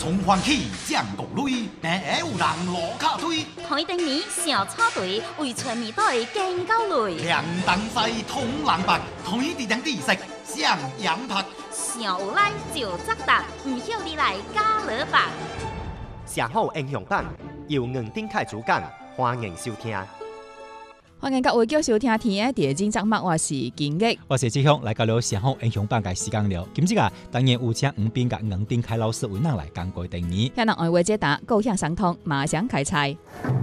從環起將國壘，但有人落卡推。 台頂面小草隊為全面隊競交累。 兩等西通冷白，台地頂地色像羊拍。 上有來就責答，唔曉你來加勒白。 寫好英雄版，由吳丁凱主講，歡迎收聽。 歡迎各位繼續收聽天嘅第二集，我是金玉， 我是志雄，來到了寫好英雄版嘅時間了。今次啊，當然有請吳斌甲吳丁凱老師為咱來講過定義。 向人愛話解答，高向相通，馬上開賽。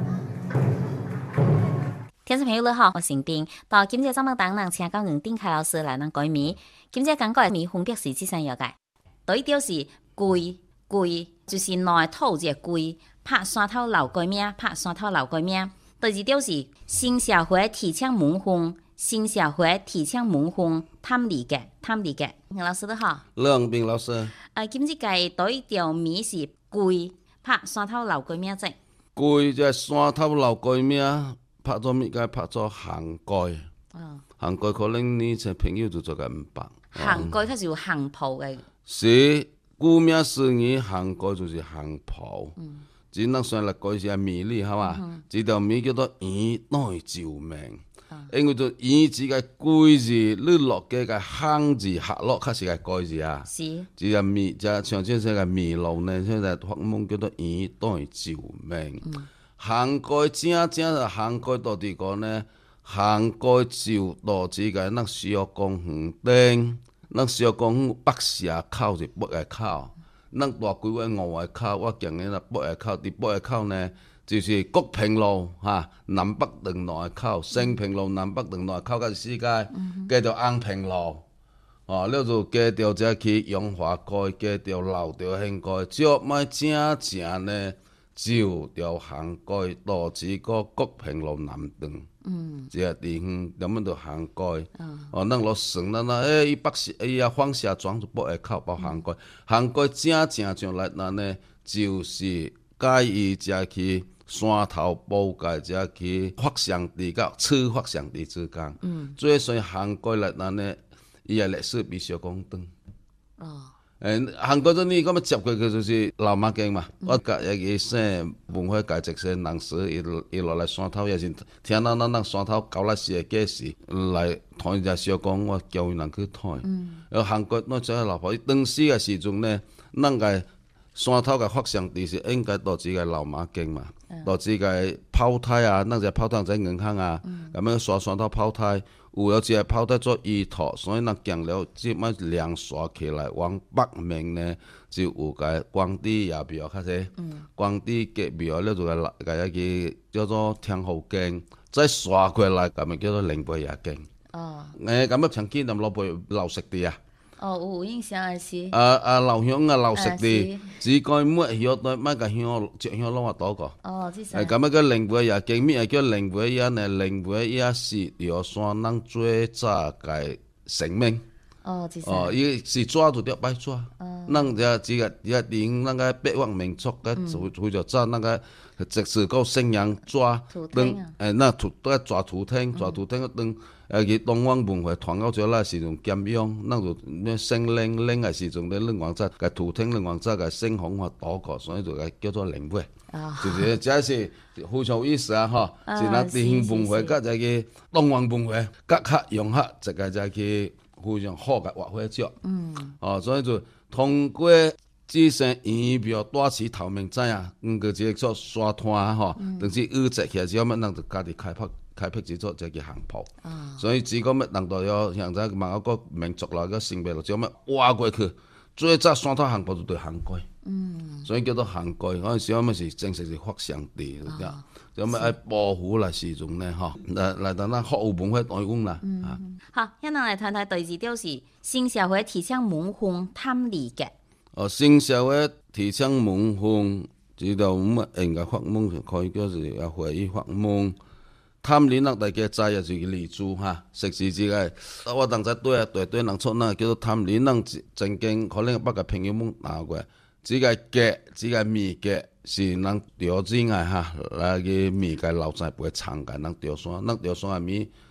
聽眾朋友你好，我是丁。到今次節目當中，請到吳丁凱老師來咱改名。今次講過嘅分別是這三樣嘅。第一條是跪，就是內土一個跪，拍山頭留改名，拍山頭留改名。第二條是新社會提倡門風，新社會提倡門風，探理嘅。老師你好， 梁斌老師。 今次嘅第一條名是跪，拍山頭留改名啫。 跪就係山頭留改名，拍咗咩嘅？拍咗行蓋。行蓋可能你隻朋友就做緊唔白。 行蓋它是有行袍嘅。 是，顧名思義，行蓋就是行袍。只能算嚟改下米哩，係嘛？這條米叫做以內照明，因為就以字嘅跪字，你落嘅個行字下落，開始嘅改字啊。 是。 這個米就像這些個米路呢，現在發夢叫做以內照明。行蓋正就行蓋到底講呢？行蓋照到這個那小公園頂，那小公園北下口是北嘅口。咱大幾位5個口，我講嘅那北個口，啲北個口呢，就是國平路嚇，南北兩個口，升平路南北兩個口，嗰世界，繼續安平路，了就繼續再去永華街，繼續留條興街，只咪正呢，就條行街到這個國平路南段，這個地方咁樣就行街，咱落算咱伊北市放下莊就北個口包行街，行街正上來呢，就是介意再去山頭埔界，再去發祥地到次發祥地之間，最所以行街來呢，伊個歷史比較講長。行過咗呢，咁啊接過佢就是老馬經嘛。我甲一個省文化界直些人士，伊落來山頭也是聽到咱山頭搞那些嘅事來談一下小講，我教伊人去談。行過那隻老婆當時嘅時陣呢，咱個山頭嘅發祥地是應該到這個老馬經嘛，到這個炮台啊，咱隻炮台在銀行啊，咁樣山頭炮台。有了這個炮台做依託，所以咱講了即擺兩刷起來往北面呢，就有個關帝爺廟較濟，關帝嘅廟了就個一個叫做天後經，再刷過來咁咪叫做靈貝爺經。咁樣曾經就攞貝留食地啊。 有印象係是。 留香啊，留食地，只該乜香對乜個香，隻香攞我多個。 這是。 咁樣個靈貝爺經，咩叫靈貝爺呢？靈貝爺是條山人最早嘅成名。 這是。 伊是抓住條擺抓。咱就只個連那個百萬民族嘅，就就抓那個直至到聖陽抓。 土廳啊。 那抓土廳，抓土廳個燈。佢東方文化傳到咗啦，時陣兼用，咱就咩聖靈嘅時陣咧，另外則個土廳另外則個聖紅花多個，所以就個叫做靈貝。就是這是非常有意思啊！嗬，是那地方文化甲這個東方文化結合融合，這個就係非常好嘅畫畫作。所以就通過這些儀表大起頭名仔啊，個這個做沙灘嗬，等於二隻起來之後，乜人就家己開闢製作這個行鋪，所以只講乜人都有現在某一個民族來個性別，只乜挖過去，最早山頭行鋪就對行街，所以叫做行街。嗰陣時乜是正式是發祥地，咁乜喺保護啦時陣呢，嚟等咱學有文化內容啦。 好，現在來談談第二條是新社會提倡門風探理嘅。 新社會提倡門風，知道乜應該發夢可以叫做要會議發夢。探理咱大家知也是個例子哈，實是這個我當時對人出那叫做探理，咱曾經可能捌個朋友們鬧過，這個格，這個米格是咱調整嘅哈，那個米格留在不會長嘅，咱調山嘅米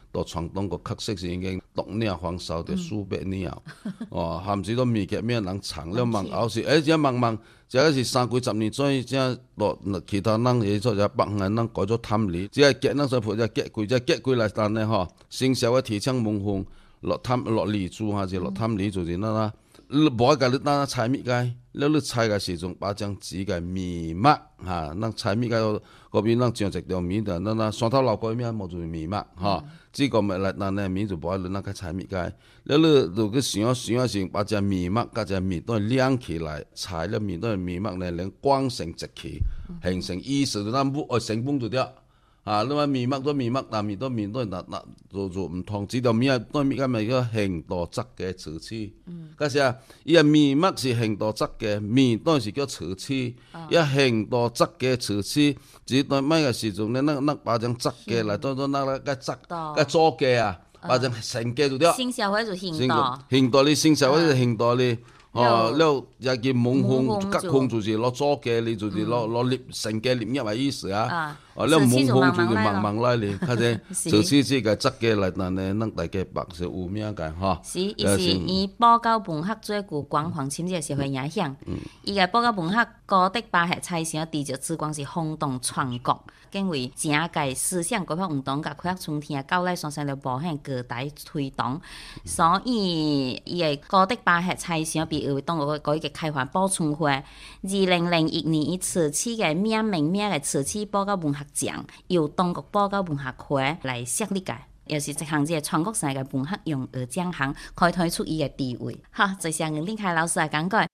到傳統個確實是已經毒鳥黃燒的數百鳥，哦，含時都物件咩人藏了網後是，只網，這是三幾十年左，只落其他人也做只北漢人改咗貪利，只係結咱所抱只結貴，只結貴來單呢吼，新社會提倡門戶落利珠還是落貪利就是那啦，無個你當採蜜稭，你採個時陣把將紙個米麥嚇，咱採蜜稭嗰邊咱種一條米的，咱山頭老過咩冇做米麥嚇，這個咪來單呢米就無你咱個採蜜稭，你如果想時把隻米麥甲隻米都連起來，採了米都米麥呢，連光成直起，形成意思就咱木成本就掉。啊！你話米麥都米麥，但米都做唔同，只條米啊，都米咁咪個橫度質嘅瓷器。嗰時啊，伊個米麥是橫度質嘅，米當是叫瓷器，伊橫度質嘅瓷器，只對咩嘅時陣咧，咱把張質嘅嚟當咱個質個做嘅啊，把張成嘅就掉。 新社會就橫度， 橫度你新社會就橫度你。哦，了也叫蒙空，隔空就是攞做嘅，你就是攞獵成嘅獵業嘅意思啊。哦，了蒙空就是慢慢來哩，佢哋就似這個質嘅嚟，但係咱大家白是有名嘅嚇。 是，伊是以報告文學最具光環深嘅社會影響。伊個報告文學高德巴赫猜想地著之光是轟動全國，更為正界思想改革運動甲開學春天到來雙線了步向各大推動，所以伊個高德巴赫猜想被為當個改革開放補充會。2001年以瓷器嘅命名嘅瓷器報告文學獎，由中國報告文學會來設立嘅，又是一項即係全國性嘅文學榮譽獎項，可以推出伊嘅地位。好，多謝吳定凱老師嘅講解。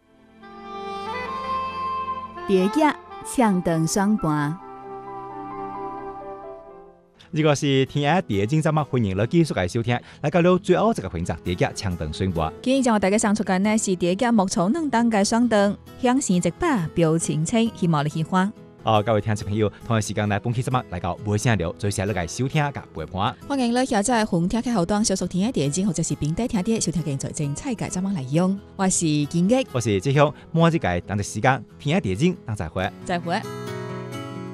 蝶仔唱長雙盤。 如果是聽下蝶經節目，歡迎你繼續嚟收聽。來到了最後一個環節，蝶仔唱長雙盤。 今日將為大家送出嘅呢是蝶仔木草能當嘅雙燈，響線一把表情清，希望你喜歡。 各位聽眾朋友，同一時間來本期節目來到尾聲了，最謝你嘅收聽及陪伴。 歡迎你下載紅聽嘅後端，小熟聽嘅蝶經或者是並帶聽啲收聽嘅最精彩嘅節目內容。我是建益， 我是志雄，每一個當一時間聽下蝶經，當再會。 再會。